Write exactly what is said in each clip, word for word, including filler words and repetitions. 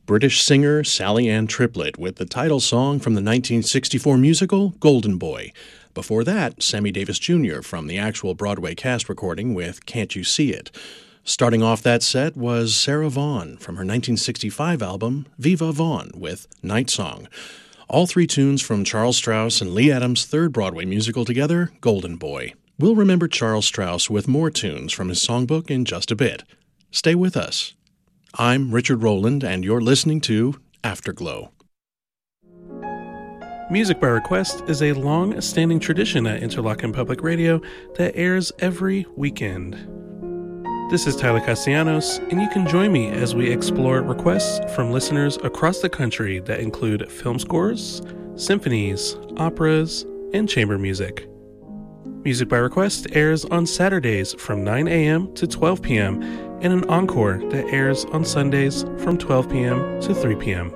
British singer Sally Ann Triplett with the title song from the nineteen sixty-four musical Golden Boy. Before that, Sammy Davis Junior from the actual Broadway cast recording with Can't You See It. Starting off that set was Sarah Vaughan from her nineteen sixty-five album Viva Vaughan with Night Song. All three tunes from Charles Strouse and Lee Adams' third Broadway musical together, Golden Boy. We'll remember Charles Strouse with more tunes from his songbook in just a bit. Stay with us. I'm Richard Rowland, and you're listening to Afterglow. Music by Request is a long-standing tradition at Interlochen Public Radio that airs every weekend. This is Tyler Castellanos, and you can join me as we explore requests from listeners across the country that include film scores, symphonies, operas, and chamber music. Music by Request airs on Saturdays from nine a.m. to twelve p.m. and an encore that airs on Sundays from twelve p.m. to three p.m.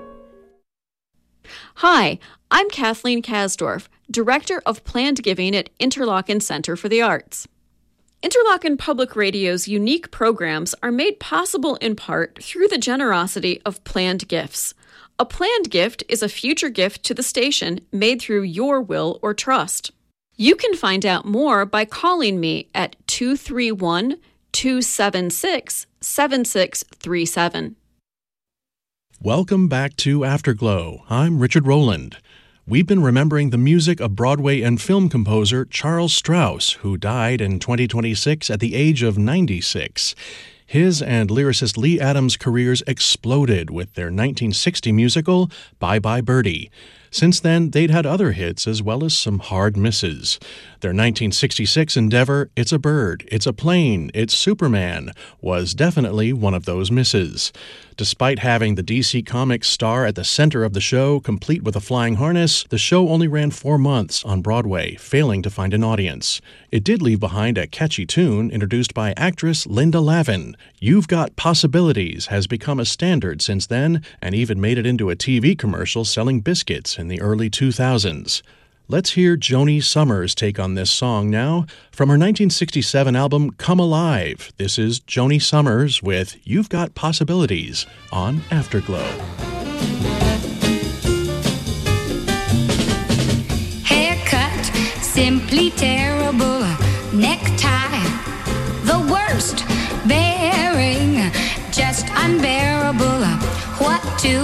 Hi, I'm Kathleen Kasdorf, Director of Planned Giving at Interlochen Center for the Arts. Interlochen Public Radio's unique programs are made possible in part through the generosity of planned gifts. A planned gift is a future gift to the station made through your will or trust. You can find out more by calling me at two three one, two seven six, seven six three seven. Welcome back to Afterglow. I'm Richard Rowland. We've been remembering the music of Broadway and film composer Charles Strouse, who died in twenty twenty-six at the age of ninety-six. His and lyricist Lee Adams' careers exploded with their nineteen sixty musical, Bye Bye Birdie. Since then, they'd had other hits as well as some hard misses. Their nineteen sixty-six endeavor, It's a Bird, It's a Plane, It's Superman, was definitely one of those misses. Despite having the D C Comics star at the center of the show, complete with a flying harness, the show only ran four months on Broadway, failing to find an audience. It did leave behind a catchy tune introduced by actress Linda Lavin. You've Got Possibilities has become a standard since then, and even made it into a T V commercial selling biscuits in the early two thousands. Let's hear Joni Summers take on this song now. From her nineteen sixty-seven album Come Alive, this is Joni Summers with You've Got Possibilities on Afterglow. Haircut, simply tear